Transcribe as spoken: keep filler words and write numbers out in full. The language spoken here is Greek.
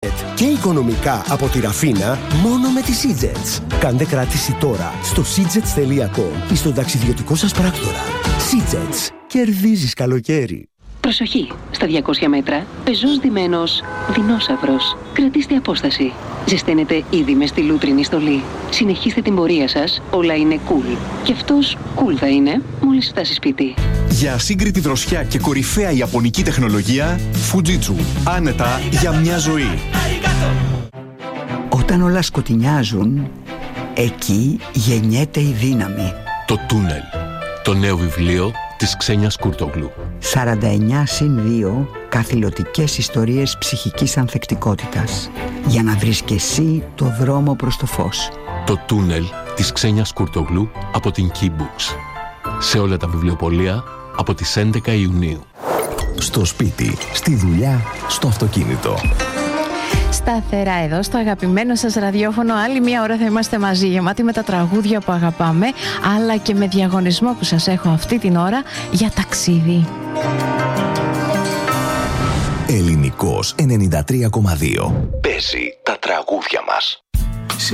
budget και οικονομικά από τη Ραφίνα μόνο με τη Seajets. Κάντε κράτηση τώρα στο seajets τελεία com ή στον ταξιδιωτικό σας πράκτορα. Seajets. Κερδίζεις καλοκαίρι. Προσοχή! Στα διακόσια μέτρα, πεζός ντυμένος δεινόσαυρος. Κρατήστε απόσταση. Ζεσταίνετε ήδη με στη λούτρινη στολή. Συνεχίστε την πορεία σας, όλα είναι cool. Και αυτός cool θα είναι μόλις φτάσει σπίτι. Για ασύγκριτη δροσιά και κορυφαία ιαπωνική τεχνολογία, Fujitsu. Άνετα για μια ζωή. Όταν όλα σκοτεινιάζουν, εκεί γεννιέται η δύναμη. Το Τούνελ. Το νέο βιβλίο της Ξένιας Κουρτογλου. σαράντα εννιά συν δύο καθηλωτικές ιστορίες ψυχικής ανθεκτικότητας. Για να βρεις και εσύ το δρόμο προς το φως. Το Τούνελ της Ξένιας Κουρτογλου από την Key Books. Σε όλα τα βιβλιοπωλεία από τις έντεκα Ιουνίου. Στο σπίτι, στη δουλειά, στο αυτοκίνητο. Σταθερά εδώ στο αγαπημένο σας ραδιόφωνο. Άλλη μία ώρα θα είμαστε μαζί, γεμάτοι με τα τραγούδια που αγαπάμε, αλλά και με διαγωνισμό που σας έχω αυτή την ώρα για ταξίδι. Ελληνικός ενενήντα τρία κόμμα δύο. Παίζει τα τραγούδια μας.